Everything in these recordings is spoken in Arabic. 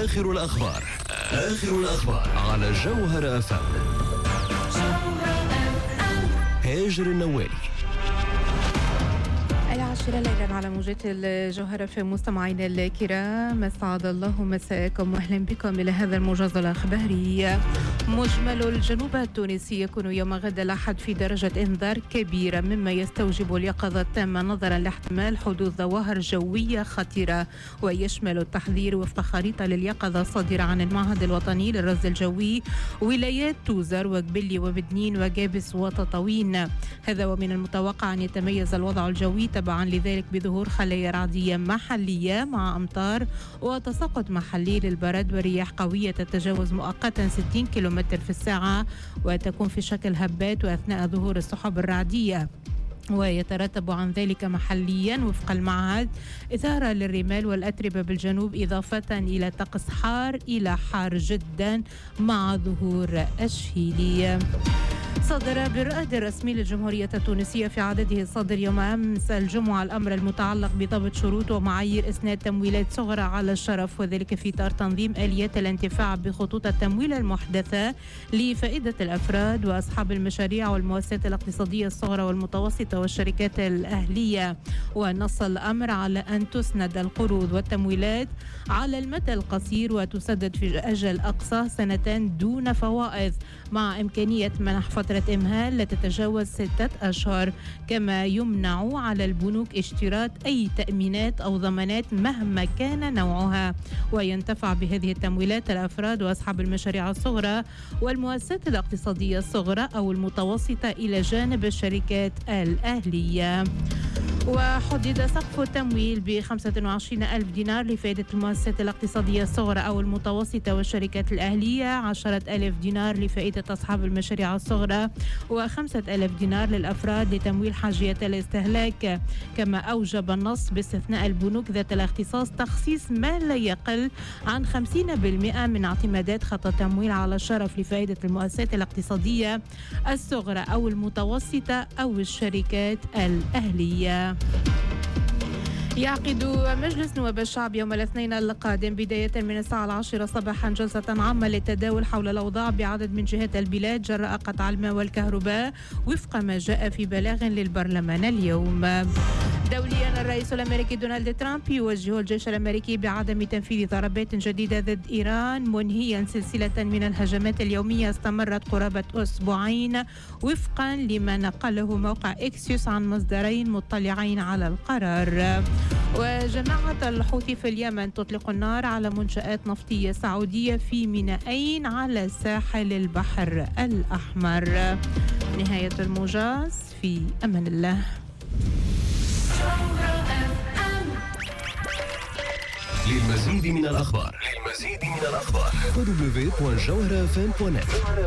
آخر الأخبار على جوهر FM. هاجر النوالي. 10 ليلا على موجات الجوهرة. في مستمعينا الكرام، اسعد الله مساءكم واهلا بكم الى هذا الموجز الاخباري. مجمل الجنوب التونسي يكون يوم غد الاحد في درجة انذار كبيرة، مما يستوجب اليقظة التامة نظرا لاحتمال حدوث ظواهر جوية خطيرة، ويشمل التحذير وفق خريطة لليقظة الصادرة عن المعهد الوطني للرصد الجوي ولايات توزر وقبلي وبدنين وجابس وتطاوين. هذا ومن المتوقع ان يتميز الوضع الجوي طبعا لذلك بظهور خلايا رعدية محلية مع أمطار وتساقط محلي للبرد ورياح قوية تتجاوز مؤقتا 60 كيلومتر في الساعة، وتكون في شكل هبات وأثناء ظهور السحب الرعدية. ويترتب عن ذلك محليا وفق المعهد إثارة للرمال والأتربة بالجنوب، إضافة إلى طقس حار إلى حار جدا مع ظهور الشهيلي. صدر بالرائد الرسمي للجمهورية التونسية في عدده الصادر يوم أمس الجمعة الأمر المتعلق بضبط شروط ومعايير إسناد تمويلات صغرى على الشرف، وذلك في إطار تنظيم آليات الانتفاع بخطوط التمويل المحدثة لفائدة الأفراد وأصحاب المشاريع والمؤسسات الاقتصادية الصغرى والمتوسطة والشركات الأهلية. ونص الأمر على أن تسند القروض والتمويلات على المدى القصير وتسدد في أجل أقصى سنتين دون فوائد، مع إمكانية منح فترة إمهال لا تتجاوز 6 أشهر. كما يمنع على البنوك اشتراط أي تأمينات أو ضمانات مهما كان نوعها، وينتفع بهذه التمويلات الأفراد وأصحاب المشاريع الصغرى والمؤسسات الاقتصادية الصغرى أو المتوسطة إلى جانب الشركات الأهلية. وحدد سقف التمويل ب25 ألف دينار لفائدة المؤسسات الاقتصادية الصغرى أو المتوسطة والشركات الأهلية، 10,000 دينار لفائدة أصحاب المشاريع الصغرى، و5,000 دينار للأفراد لتمويل حاجيات الاستهلاك. كما أوجب النص باستثناء البنوك ذات الاختصاص تخصيص ما لا يقل عن 50% من اعتمادات خط التمويل على الشرف لفائدة المؤسسات الاقتصادية الصغرى أو المتوسطة أو الشركات الأهلية. يعقد مجلس نواب الشعب يوم الاثنين القادم بداية من الساعة 10 صباحا جلسة عامة للتداول حول الأوضاع بعدد من جهات البلاد جراء قطع الماء والكهرباء وفق ما جاء في بلاغ للبرلمان اليوم. دوليا، الرئيس الأمريكي دونالد ترامب يوجه الجيش الأمريكي بعدم تنفيذ ضربات جديدة ضد إيران، منهيا سلسلة من الهجمات اليومية استمرت قرابة أسبوعين، وفقا لما نقله موقع إكسيوس عن مصدرين مطلعين على القرار. وجماعة الحوثي في اليمن تطلق النار على منشآت نفطية سعودية في مينائين على ساحل البحر الأحمر. نهاية الموجز، في أمان الله. للمزيد من الأخبار www.jawharafm.net.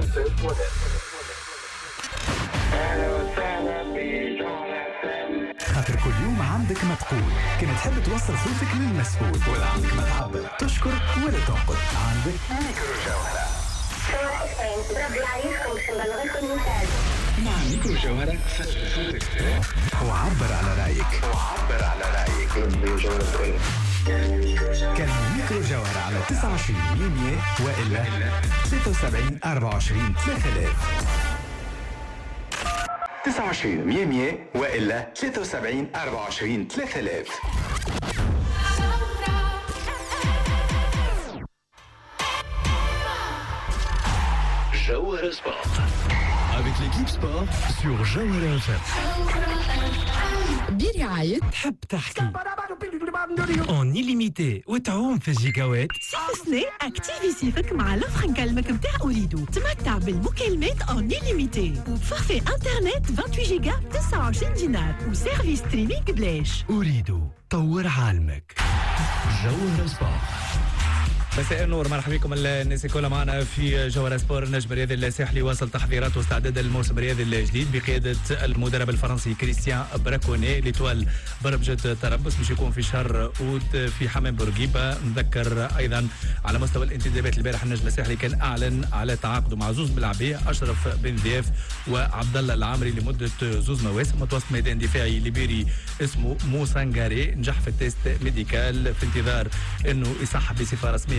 خاطر كل يوم عندك ما تقول، كما تحب توصل صوتك للمسؤول ولا عندك ما تعبر، تشكر ولا تنقد، عندك ميكرو جوهرة. مع ميكرو جوهرة فتح صوتك وعبر على رأيك. كان ميكرو جوهرة على 29 وإلا 73 24 3000. 29 وإلا 73 24 3000. Jawhara Sport avec l'équipe sport sur Jawhara FM. برعاية تحب تحكي اون إليميتي وتعوم في الجيجاوات. سنة اكتيفي سيفك مع لوفر نكلمك متاع أريدو. تمتع بالمكالمات اون إليميتي وفورفي انترنت 28 جيجا 29 دينار وسيرفيس ستريمينغ بلاش. أريدو طور عالمك. Jawhara Sport. مساء النور، مرحبا بكم الناس الكل معنا في جوهرة سبور. النجم الرياضي الساحلي واصل تحضيرات واستعداد الموسم الرياضي الجديد بقيادة المدرب الفرنسي كريستيان براكوني. ليتوال برمجة تربص باش يكون في شهر أوت في حمام بورقيبة. نذكر أيضا على مستوى الانتدابات البارح النجم الساحلي كان أعلن على تعاقده مع زوز ملاعبية، أشرف بن ضياف وعبد الله العامري لمدة زوز مواسم. متوسط ميدان دفاعي ليبيري اسمه موسانغاري نجح في التيست ميديكال في انتظار انه يصح بصفة رسمية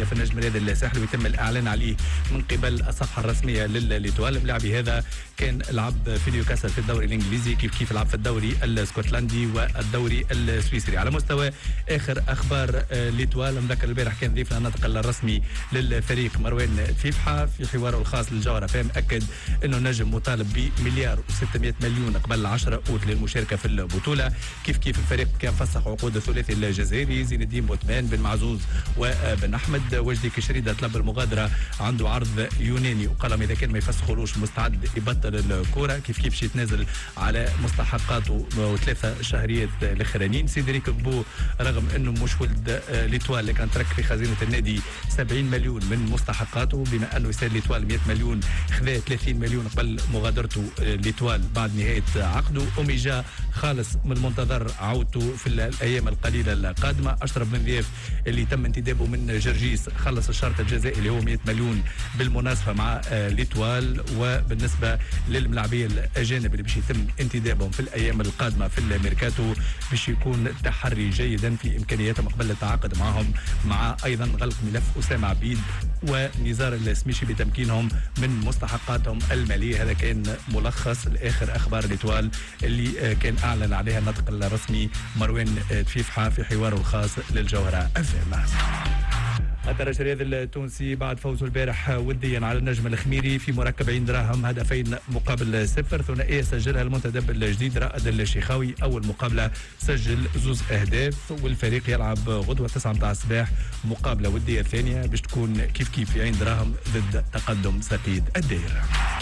في النجم الرياضي الساحلي ويتم الاعلان عليه من قبل الصفحه الرسميه للإيطوال. اللاعبي هذا كان لعب في نيوكاسل في الدوري الانجليزي، كيف لعب في الدوري الاسكتلندي والدوري السويسري. على مستوى اخر اخبار الإيطوال، نذكر البارح كان ضيفنا الناطق الرسمي للفريق مروان فيفحة في حواره الخاص للجوهرة فهم أكد انه النجم مطالب ب مليار و600 مليون قبل 10 أوت للمشاركه في البطوله. كيف الفريق كان فسخ عقود الثلاثي الجزائري زين الدين بوتمان بن معزوز وبن احمد. وجدي كشريده طلب المغادره، عنده عرض يوناني وقال اذا كان ما يفسخولوش مستعد يبطل الكوره. كيف باش يتنازل على مستحقاته وثلاثه شهريات الاخرانيين. سيدريك بو رغم انه مش ولد ليتوال اللي كان ترك في خزينه النادي 70 مليون من مستحقاته، بما انه يسال ليتوال 100 مليون، خذا 30 مليون قبل مغادرته ليتوال بعد نهايه عقده. اوميجا خالص من المنتظر عودته في الايام القليله القادمه. اشرف بن ضياف اللي تم انتدابه من جرجيس خلص الشرط الجزائي اللي هو 100 مليون بالمناسبه مع ليتوال. وبالنسبه للملاعبيه الاجانب اللي باش يتم انتدابهم في الايام القادمه في الميركاتو باش يكون تحري جيدا في امكانياتهم قبل التعاقد معهم، مع ايضا غلق ملف اسامه عبيد ونزار السميشي بتمكينهم من مستحقاتهم الماليه. هذا كان ملخص لاخر اخبار الإيطوال اللي كان اعلن عليها الناطق الرسمي مروان فيفحة في حواره الخاص للجوهرة FM. الدرجة الرياضي التونسي بعد فوزه البارح وديا على النجم الخميري في مركب 20 دراهم، هدفين مقابل 0. ثنائية سجلها المنتدب الجديد رائد الشيخاوي. أول مقابلة سجل 2 أهداف، والفريق يلعب غدوة 9 متاع الصباح مقابلة ودية ثانية باش تكون كيف في 20 دراهم ضد تقدم سقيد الدائرة.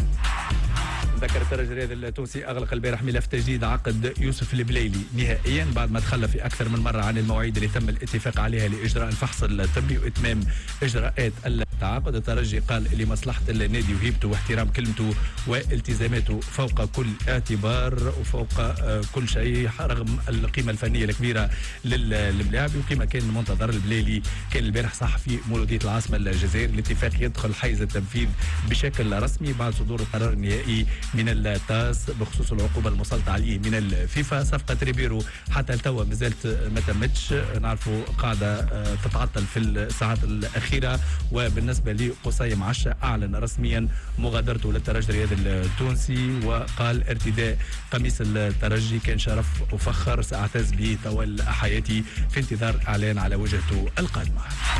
ذكر الدرجة الرياضي التونسي أغلق البارح ملف تجديد عقد يوسف البليلي نهائيا بعد ما تخلى في أكثر من مرة عن المواعيد اللي تم الاتفاق عليها لإجراء الفحص الطبي وإتمام إجراءات التعاقد. الترجي قال لمصلحة النادي وهيبته واحترام كلمته والتزاماته فوق كل اعتبار وفوق كل شيء، رغم القيمة الفنية الكبيرة للاعب. وكما كان منتظر البليلي كان البارح صح في مولودية العاصمة الجزائر. الاتفاق يدخل حيز التنفيذ بشكل رسمي بعد صدور القرار النهائي من التاس بخصوص العقوبه المسلطه عليه من الفيفا. صفقه ريبيرو حتى لتوا مازالت ما تمتش، نعرفوا قاعده تتعطل في الساعات الاخيره. وبالنسبه لقصي معشة اعلن رسميا مغادرته للترجي الرياضي التونسي، وقال ارتداء قميص الترجي كان شرف وفخر ساعتز به طوال حياتي في انتظار اعلان على وجهته القادمه.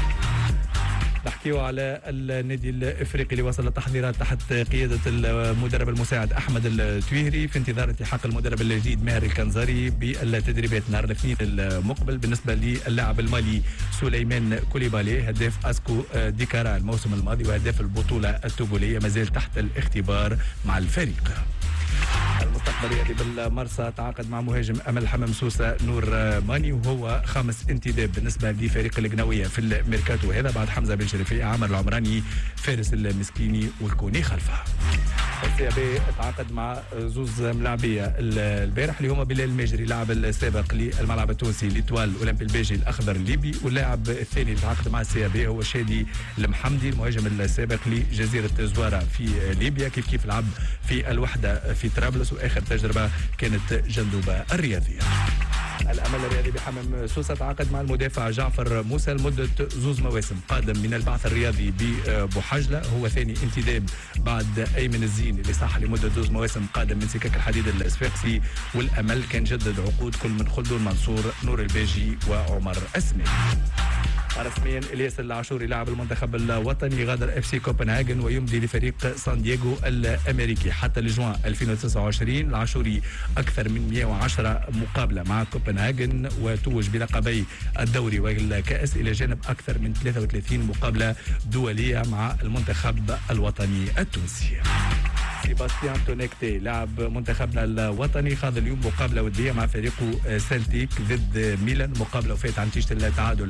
نحكيو على النادي الافريقي اللي وصل التحضيرات تحت قياده المدرب المساعد احمد التويهري في انتظار التحاق المدرب الجديد ماهر الكنزاري بالتدريبات نهار الاثنين المقبل. بالنسبه للاعب المالي سليمان كوليبالي هداف اسكو ديكارا الموسم الماضي وهداف البطوله التوغوليه مازال تحت الاختبار مع الفريق. المستقبل الرياضي بالمرسى تعاقد مع مهاجم امل حمام سوسه نور ماني، وهو خامس انتداب بالنسبه لفريق القناويه في الميركاتو هذا بعد حمزه بن شريفيه عامر العمراني فارس المسكيني والكوني خلفه. السيابي تعاقد مع زوز ملاعبيه البارح اللي هما بلال الماجري لاعب السابق للملعب التونسي ليتوال اولمبي البيجي الاخضر الليبي، واللاعب الثاني اللي تعاقد مع السيابي هو شادي المحمدي المهاجم السابق لجزيره زواره في ليبيا. كيف لعب في الوحده في طرابلس واخر تجربه كانت جندوبه الرياضيه. الامل الرياضي بحمام سوسه تعاقد مع المدافع جعفر موسى لمده 2 مواسم، قادم من البعث الرياضي ببوحجله، هو ثاني انتداب بعد ايمن الزين اللي صح لمده 2 مواسم قادم من سكك الحديد الصفاقسي. والامل كان جدد عقود كل من خلدون منصور نور الباجي وعمر اسمي. رسميا الياس العاشوري لاعب المنتخب الوطني غادر اف سي كوبنهاجن ويمضي لفريق سان دييغو الامريكي حتى لجوان 2029. العاشوري اكثر من 110 مقابله مع كوبنهاجن وتوج بلقبي الدوري والكاس الى جانب اكثر من 33 مقابله دوليه مع المنتخب الوطني التونسي. سيباستيان تونيكتي لاعب منتخبنا الوطني خاض اليوم مقابله وديه مع فريقه سلتيك ضد ميلان، مقابله وفات عن نتيجه التعادل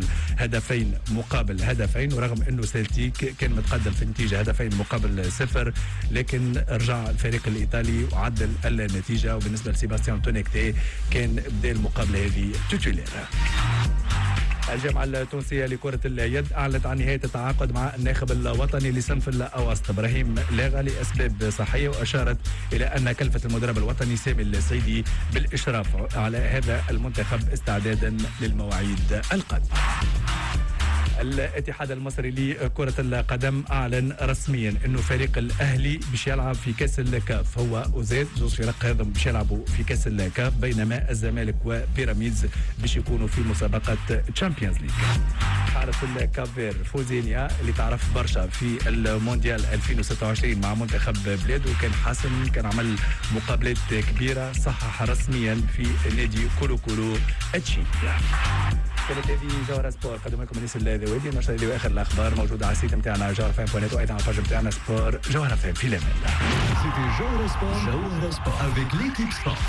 2-2 ورغم انه سلتيك كان متقدم في النتيجه 2-0 لكن رجع الفريق الايطالي وعدل النتيجه. وبالنسبه لسيباستيان تونيكتي كان بدا المقابله هذه توتولير. الجامعة التونسية لكرة اليد أعلنت عن نهاية التعاقد مع الناخب الوطني لصنف الأواسط إبراهيم لاغا لأسباب صحية، وأشارت إلى أن كلفة المدرب الوطني سامي السيدي بالإشراف على هذا المنتخب استعدادا للمواعيد القادمة. الاتحاد المصري لكرة القدم أعلن رسميا أنه فريق الأهلي باش يلعب في كأس الكاف، هو وزيد زوج فرق هذم باش يلعبوا في كأس الكاف، بينما الزمالك وبيراميدز باش يكونوا في مسابقة تشامبيونز ليج. حارس الكافير فوزينيا اللي تعرف برشا في المونديال 2026 مع منتخب بلاده كان حاسم، كان عمل مقابلات كبيرة، صحح رسميا في نادي كولو كولو اتشي. كانت هذه جوهرة سبور قدم لكم الناس الذوادي، نشر اللي اخر الاخبار موجوده على السيت نتاعنا جوهرة فام.net وايضا على الباج نتاعنا سبور جوهرة فام. في الامان. C'était Joe Sport avec l'équipe sport.